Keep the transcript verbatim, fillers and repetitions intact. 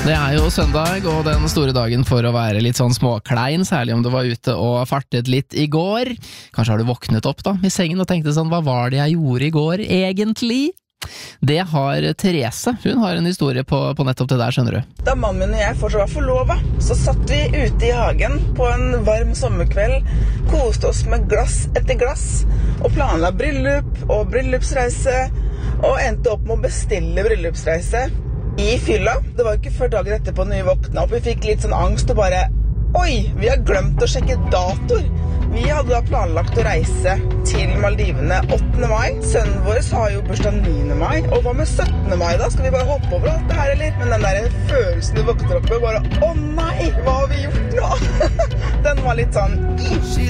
Det er jo søndag, og den store dagen for å være litt sånn småklein, særlig om du var ute og fartet litt i går. Kanskje har du våknet opp da, i sengen og tenkte sånn, hva var det jeg gjorde i går egentlig? Det har Therese, hun har en historie på, på nettopp det der, skjønner du. Da mannen min og jeg fortsatt var forlovet, så satt vi ute i hagen på en varm sommerkveld, koste oss med glass etter glass, og planla bryllup og bryllupsreise, og endte opp med å bestille bryllupsreise i fylla. Det var ikke før dagen etterpå når vi våkna opp, vi fikk litt sånn angst og bare, oi, vi har glemt å sjekke dator. Vi hadde da planlagt å reise til Maldivene åttende mai. Sønnen vår har jo bursdag niende mai, og hva med syttende mai da? Skal vi bare hoppe over alt det her, eller? Men den der følelsen du våkner opp med, bare, å nei, hva har vi gjort nå? Den var litt sånn,